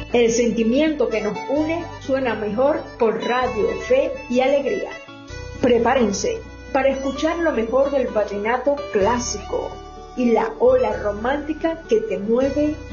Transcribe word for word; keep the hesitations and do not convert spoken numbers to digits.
El sentimiento que nos une suena mejor por Radio Fe y Alegría. Prepárense para escuchar lo mejor del vallenato clásico y la ola romántica que te mueve